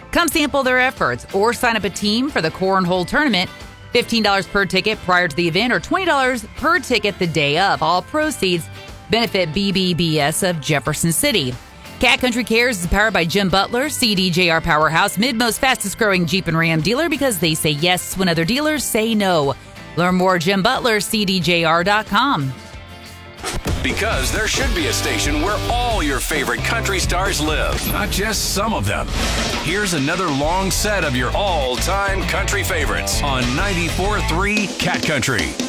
Come sample their efforts or sign up a team for the Cornhole Tournament. $15 per ticket prior to the event or $20 per ticket the day of. All proceeds benefit BBBS of Jefferson City. Cat Country Cares is powered by Jim Butler, CDJR Powerhouse, Midmo's fastest growing Jeep and Ram dealer because they say yes when other dealers say no. Learn more at Jim Butler, CDJR.com. Because there should be a station where all your favorite country stars live, not just some of them. Here's another long set of your all-time country favorites on 94.3 Cat Country.